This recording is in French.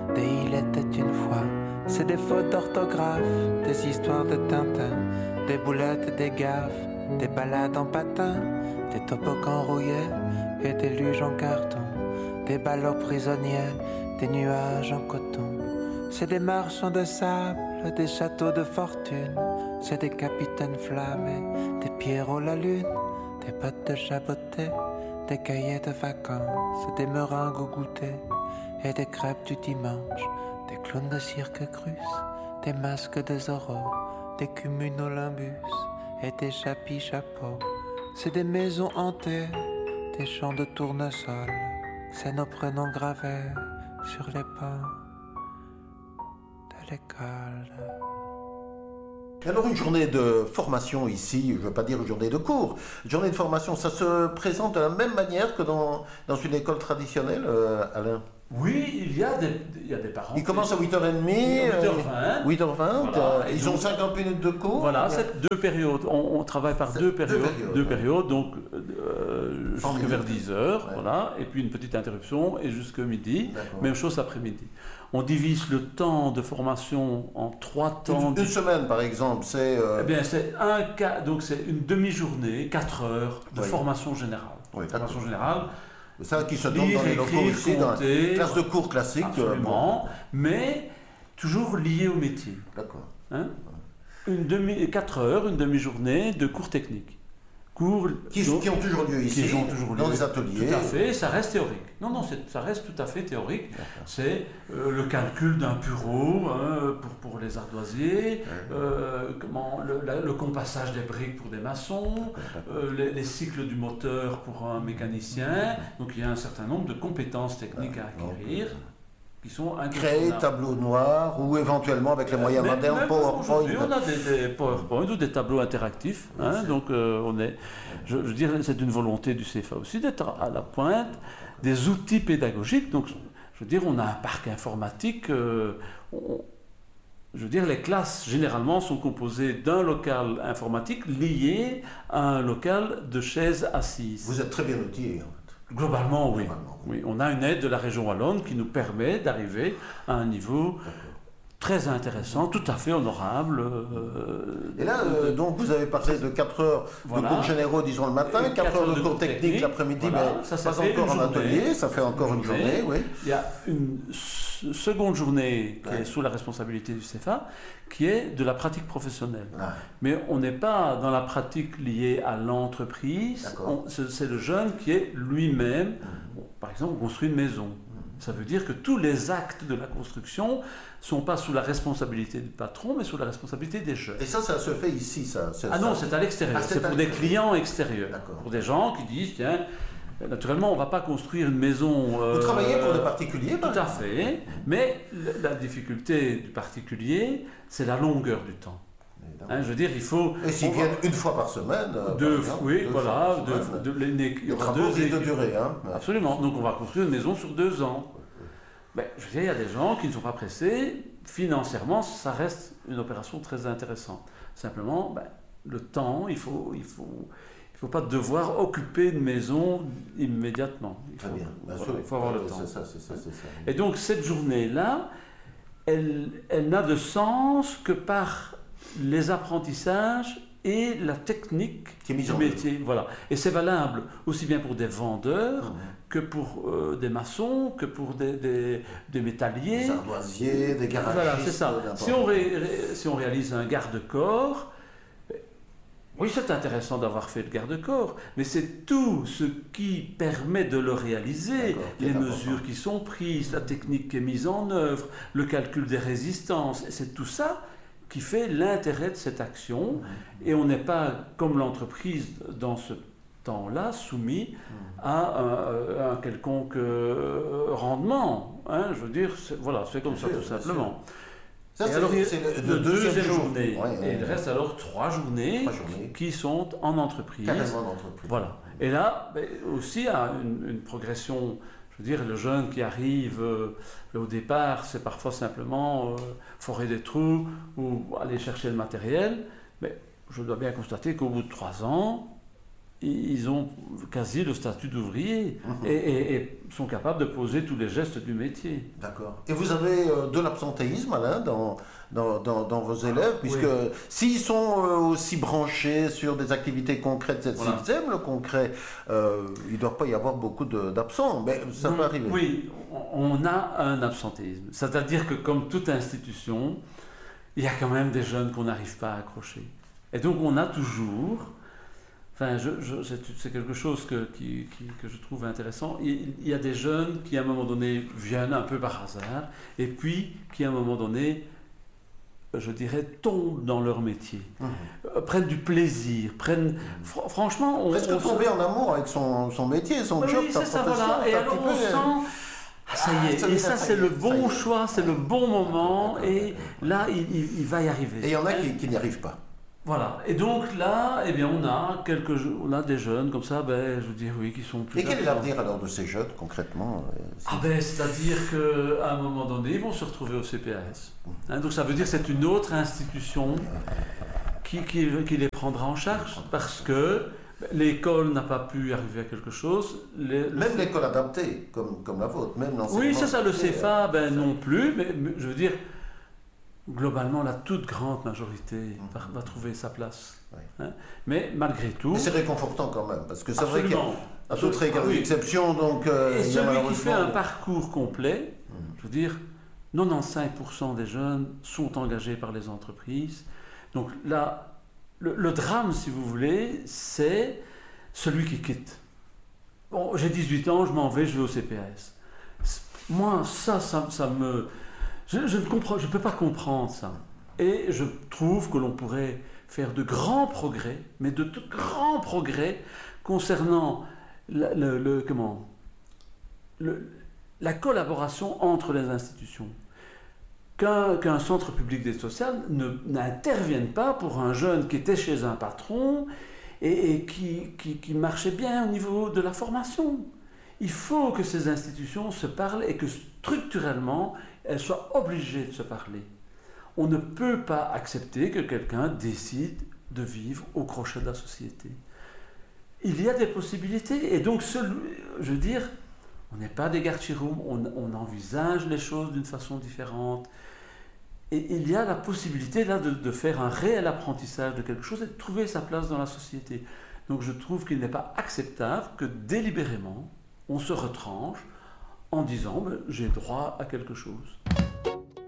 des il était une fois. C'est des fautes d'orthographe, des histoires de Tintin, des boulettes, des gaffes, des balades en patin, des toboggans rouillés et des luges en carton, des ballots prisonniers, des nuages en coton. C'est des marchands de sable, des châteaux de fortune, c'est des capitaines flammés, des Pierrot la lune, des bottes de jaboté, des cahiers de vacances, des meringues au goûter et des crêpes du dimanche, des clowns de cirque cruce, des masques de Zorro, des cumulonimbus et des chapis-chapeaux. C'est des maisons hantées, des champs de tournesol, c'est nos prénoms gravés sur les bancs de l'école. Et alors une journée de formation ici, je ne veux pas dire une journée de cours, une journée de formation, ça se présente de la même manière que dans une école traditionnelle, Alain? Oui, il y a des parents. Ils commencent à 8h30, 8h20. 8h20, Voilà, ils ont 50 minutes de cours. Voilà, c'est 2 périodes. On travaille par deux périodes, donc jusqu'à vers 10h, ouais. Voilà, et puis une petite interruption et jusqu'à midi. Même chose l'après-midi. On divise le temps de formation en 3 temps. Une semaine, par exemple, c'est... Eh bien, c'est donc c'est une demi-journée, 4 heures de formation générale. Oui, formation générale. Ça qui se donne dans les locaux ici, dans les classes de cours classiques. Absolument, mais toujours lié au métier. D'accord. Hein? 4 heures, une demi-journée de cours techniques. Qui ont toujours lieu ici, dans les ateliers. Tout à fait, ça reste théorique. Non, ça reste tout à fait théorique. C'est le calcul d'un bureau pour les ardoisiers, le compassage des briques pour des maçons, les cycles du moteur pour un mécanicien. Donc il y a un certain nombre de compétences techniques à acquérir. Qui sont créer tableau noir ou éventuellement avec les moyens modernes PowerPoint. On a des PowerPoint ou des tableaux interactifs. Donc je veux dire, c'est une volonté du CFA aussi d'être à la pointe des outils pédagogiques. Donc je veux dire, on a un parc informatique. Je veux dire, les classes généralement sont composées d'un local informatique lié à un local de chaises assises. Vous êtes très bien outillés. Globalement, oui. Oui. On a une aide de la région wallonne qui nous permet d'arriver à un niveau très intéressant, tout à fait honorable. Et là, donc vous avez parlé de 4 heures de cours généraux, disons le matin, 4 heures de cours techniques l'après-midi, mais ça pas encore en atelier, ça fait encore une journée. Oui. Il y a une seconde journée qui est sous la responsabilité du CFA, qui est de la pratique professionnelle. Mais on n'est pas dans la pratique liée à l'entreprise, c'est le jeune qui est lui-même, par exemple, construit une maison. Ça veut dire que tous les actes de la construction ne sont pas sous la responsabilité du patron, mais sous la responsabilité des jeunes. Et ça se fait ici, ça? Non, c'est à l'extérieur. C'est pour des clients extérieurs. Pour des gens qui disent, tiens, naturellement, on ne va pas construire une maison... Vous travaillez pour des particuliers? Tout à fait. Mais la difficulté du particulier, c'est la longueur du temps. Je veux dire, il faut... Et s'ils viennent une fois par semaine il y aura 2 de durée. Absolument. Donc on va construire une maison sur 2 ans. Je veux dire, il y a des gens qui ne sont pas pressés. Financièrement, ça reste une opération très intéressante. Simplement, le temps, il faut pas devoir occuper une maison immédiatement. Il faut avoir le temps. C'est ça. Et donc cette journée-là, elle n'a de sens que par les apprentissages et la technique du métier. Voilà. Et c'est valable aussi bien pour des vendeurs que pour des maçons, que pour des métalliers. Des ardoisiers, des garagistes. Voilà, c'est ça. Si on réalise un garde-corps, oui, c'est intéressant d'avoir fait le garde-corps, mais c'est tout ce qui permet de le réaliser, les mesures qui sont prises, la technique qui est mise en œuvre, le calcul des résistances, c'est tout ça qui fait l'intérêt de cette action, et on n'est pas, comme l'entreprise dans ce temps-là, soumis à un quelconque rendement. Je veux dire, c'est comme ça tout simplement. Ça, c'est le deuxième journée. Et il reste alors 3 journées qui sont en entreprise. Carrément en entreprise. Voilà. Et là, aussi, il y a une progression. Je veux dire, le jeune qui arrive, au départ, c'est parfois simplement forer des trous ou aller chercher le matériel. Mais je dois bien constater qu'au bout de 3 ans, ils ont quasi le statut d'ouvrier et sont capables de poser tous les gestes du métier. D'accord. Et vous avez de l'absentéisme, Alain, dans vos élèves, puisque s'ils sont aussi branchés sur des activités concrètes, s'ils aiment le concret, il ne doit pas y avoir beaucoup d'absents, mais ça peut arriver. Oui, on a un absentéisme. C'est-à-dire que comme toute institution, il y a quand même des jeunes qu'on n'arrive pas à accrocher. Et donc on a toujours... Enfin, c'est quelque chose que je trouve intéressant. Il y a des jeunes qui, à un moment donné, viennent un peu par hasard, et puis qui, à un moment donné, je dirais, tombent dans leur métier, prennent du plaisir, franchement... Presque tomber en amour avec son métier, son job, sa profession. Voilà. Et alors on sent... ça y est, et ça c'est le bon choix, c'est le bon moment, et là, il va y arriver. Et il y en a qui n'y arrivent pas. Voilà, et donc là, eh bien, on a des jeunes comme ça, je veux dire, oui, qui sont plus... Et quel est l'avenir alors de ces jeunes, concrètement? C'est-à-dire qu'à un moment donné, ils vont se retrouver au CPAS. Donc ça veut dire que c'est une autre institution qui les prendra en charge, parce que l'école n'a pas pu arriver à quelque chose. Même l'école adaptée, comme la vôtre, même l'enseignement... Oui, c'est ça, le CFA, non plus, mais je veux dire... Globalement, la toute grande majorité va trouver sa place. Oui. Mais malgré tout... Et c'est réconfortant quand même, parce que c'est vrai qu'il y a d'autres exceptions. Donc, et celui qui fait un parcours complet, je veux dire, 95% des jeunes sont engagés par les entreprises. Donc là, le drame, si vous voulez, c'est celui qui quitte. Bon, j'ai 18 ans, je m'en vais, je vais au CPAS. Moi, ça me... Je ne peux pas comprendre ça. Et je trouve que l'on pourrait faire de grands progrès, mais de grands progrès concernant la collaboration entre les institutions. Qu'un centre public d'aide sociale n'intervienne pas pour un jeune qui était chez un patron et qui marchait bien au niveau de la formation. Il faut que ces institutions se parlent et que structurellement, elles soient obligées de se parler. On ne peut pas accepter que quelqu'un décide de vivre au crochet de la société. Il y a des possibilités, et donc, je veux dire, on n'est pas des garchiroum, on envisage les choses d'une façon différente, et il y a la possibilité là de faire un réel apprentissage de quelque chose et de trouver sa place dans la société. Donc je trouve qu'il n'est pas acceptable que délibérément, on se retranche en disant j'ai droit à quelque chose.